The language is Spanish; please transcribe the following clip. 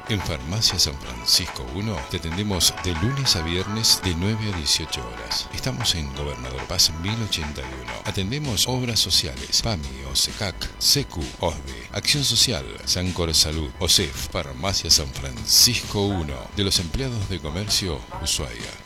En Farmacia San Francisco 1 te atendemos de lunes a viernes de 9 a 18 horas. Estamos en Gobernador Paz 1081. Atendemos obras sociales, PAMI, OSECAC, SECU, OSDE, Acción Social, Sancor Salud, OSEF. Farmacia San Francisco 1, de los empleados de comercio Ushuaia.